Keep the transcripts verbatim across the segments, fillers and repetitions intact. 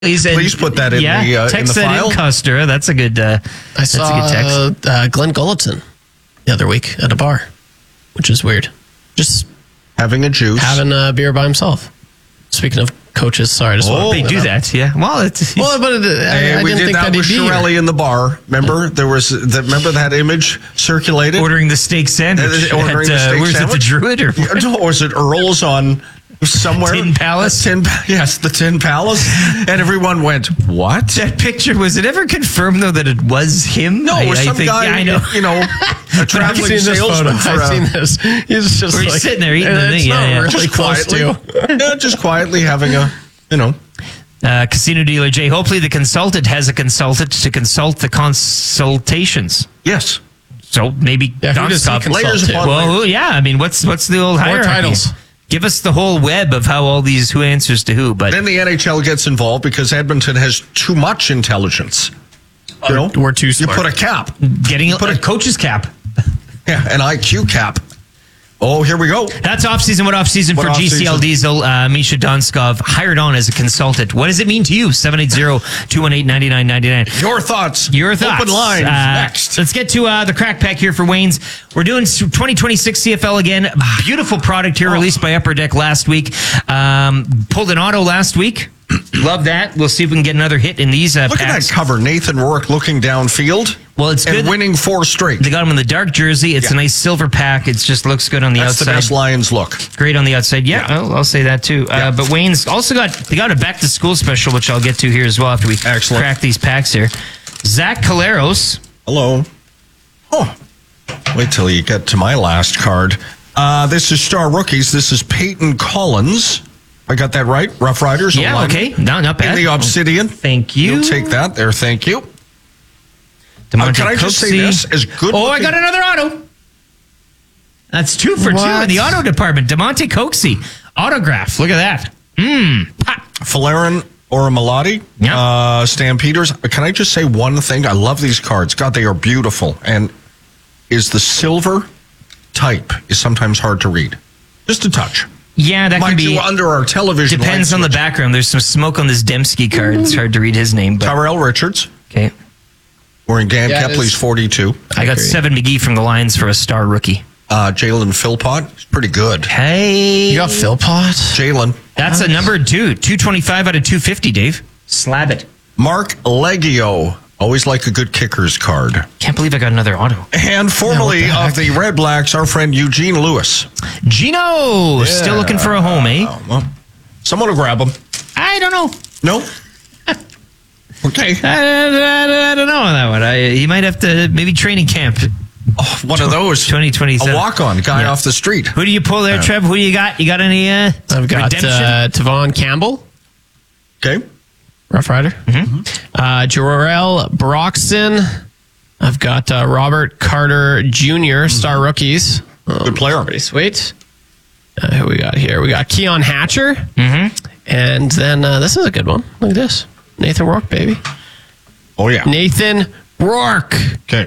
Please, Please put that in yeah, the uh, text in the that file. in, Custer. That's a good. Uh, I saw that's a good text. Uh, uh, Glenn Gulleton the other week at a bar, which is weird. Just Having a juice. having a beer by himself. Speaking of coaches, sorry, I just Oh, want They to do that, yeah. Well, it's Well, but it, I, Hey, I we didn't did think that that with he'd be here. Shirelli in the bar. Remember, there was the, remember that image circulated. ordering the steak sandwich. Uh, ordering at, the steak uh, where's sandwich? it, the Druid or Yeah, no, was it Earl's on somewhere? Tin Palace? Tin, yes, the Tin Palace. And everyone went, what? that picture? Was it ever confirmed though that it was him? No, it was I, some I think, guy, yeah, I know. you know, a I've traveling seen this photo. salesman for I've a, seen this. He's just Where he's like, sitting there eating the and thing, it's yeah, not yeah. really just close quietly, to. yeah, just quietly having a, you know, Uh, casino dealer Jay. Hopefully, the consultant has a consultant to consult the consultations. yes. So maybe Yeah, who Don does he Scott- consult layers to? upon Well, who- yeah. I mean, what's what's the old hierarchy? titles. Give us the whole web of how all these who answers to who. But Then the N H L gets involved because Edmonton has too much intelligence. You know, We're too you smart. put a cap, getting put a a- coach's cap. yeah, an I Q cap. Oh, here we go. That's off season. What off season What for off G C L season? Diesel? Uh, Misha Donskov hired on as a consultant. What does it mean to you? seven eight zero, two one eight, nine nine nine nine. Your thoughts. Your thoughts. Open lines Uh, next. Let's get to uh, the crack pack here for Wayne's. We're doing twenty twenty-six C F L again. Beautiful product here, released by Upper Deck last week. Um, pulled an auto last week. Love that. We'll see if we can get another hit in these uh, Look packs. at that cover. Nathan Rourke looking downfield. Well, it's and good. winning four straight. They got him in the dark jersey. It's Yeah. a nice silver pack. It just looks good on the That's the outside. best Lions look. Great on the outside. Yeah, Yeah. I'll, I'll say that too. Yeah. Uh, but Wayne's also got, they got a back to school special, which I'll get to here as well after we Excellent. crack these packs here. Zach Caleros. Hello. Oh, wait till you get to my last card. Uh, this is Star Rookies. This is Peyton Collins. I got that right? Rough Riders. Yeah, alignment. okay. No, not bad. In the Obsidian. Thank you. You'll take that there. Thank you. DeMonte Uh, can I just say Coxey. this? As good Oh, I looking- got another auto. That's two for two What? in the auto department. DeMonte Coxey. Autograph. Look at that. Mmm. Falarin or Malati, Yeah. uh, Stampeders. Can I just say one thing? I love these cards. God, they are beautiful. And is the silver type is sometimes hard to read. Just a touch. Yeah, that Mind can be. you, under our television. Depends light on the switch. background. There's some smoke on this Dembski card. It's hard to read his name. But Tyrell Richards. okay. Wearing Dan Yeah, it Kepley's is. forty-two. I got agree. Seven McGee from the Lions for a star rookie. Uh, Jalen Philpott. He's pretty good. Hey. You got Philpott? Jalen. That's a number two. two twenty-five out of two fifty, Dave. Slab it. Mark Leggio. Always like a good kicker's card. Can't believe I got another auto. And formerly Yeah, what of the Red Blacks, our friend Eugene Lewis. Gino. Still looking for a home, eh? Oh, well, someone will grab him. I don't know. No? Okay. I, I, I don't know on that one. I, he might have to, maybe training camp. Oh, one of those. twenty twenty-seven. A walk-on guy Yeah. off the street. Who do you pull there, Trev? Who do you got? You got any uh, I've got redemption? uh, Tavon Campbell, Okay. Rough Rider. Mm-hmm. Uh, Jarrell Broxton. I've got uh, Robert Carter Junior Star Rookies. Um, Good player. Pretty sweet. Uh, who we got here? We got Keon Hatcher. Mm-hmm. And then uh, this is a good one. Look at this. Nathan Rourke, baby. Oh, yeah. Nathan Rourke. Okay.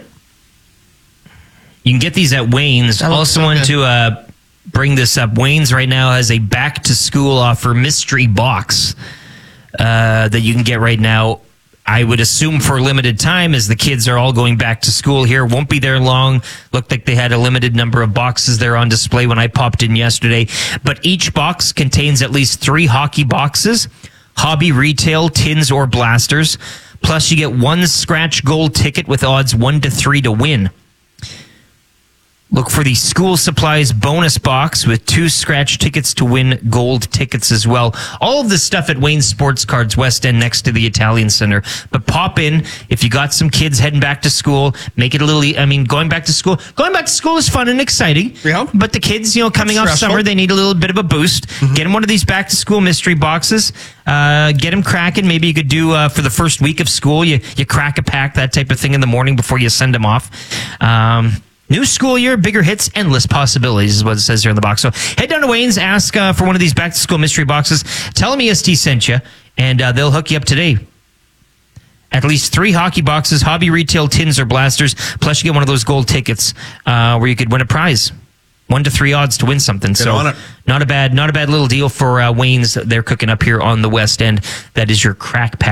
You can get these at Wayne's. That looks Also so want good. to uh, bring this up. Wayne's right now has a back-to-school offer mystery box uh, that you can get right now. I would assume for a limited time, as the kids are all going back to school here. Won't be there long. Looked like they had a limited number of boxes there on display when I popped in yesterday. But each box contains at least three hockey boxes, hobby retail, tins, or blasters. Plus, you get one scratch gold ticket with odds one to three to win. Look for the school supplies bonus box with two scratch tickets to win gold tickets as well. All of this stuff at Wayne's Sports Cards West End next to the Italian Center. But pop in if you got some kids heading back to school. Make it a little, e- I mean, going back to school. Going back to school is fun and exciting. Yeah. But the kids, you know, coming off Stressful. summer, they need a little bit of a boost. Get them one of these back to school mystery boxes. Uh, get them cracking. Maybe you could do uh, for the first week of school. You, you crack a pack, that type of thing in the morning before you send them off. Um, New school year, bigger hits, endless possibilities is what it says here in the box. So head down to Wayne's, ask uh, for one of these back-to-school mystery boxes. Tell them E S T sent you, and uh, they'll hook you up today. At least three hockey boxes, hobby retail tins or blasters, plus you get one of those gold tickets uh, where you could win a prize. One to three odds to win something. So on it. not a bad, not a bad little deal for uh, Wayne's. They're cooking up here on the West End. That is your crack pack.